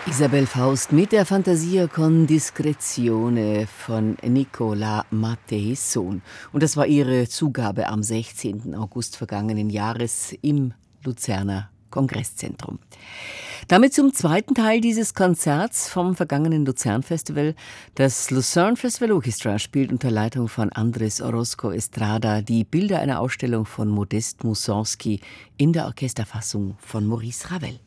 Isabel Faust mit der Fantasia con Discrezione von Nicola Matteis Sohn. Und das war ihre Zugabe am 16. August vergangenen Jahres im Luzerner Kongresszentrum. Damit zum zweiten Teil dieses Konzerts vom vergangenen Luzern-Festival. Das Lucerne Festival Orchestra spielt unter Leitung von Andres Orozco Estrada die Bilder einer Ausstellung von Modest Mussorgsky in der Orchesterfassung von Maurice Ravel.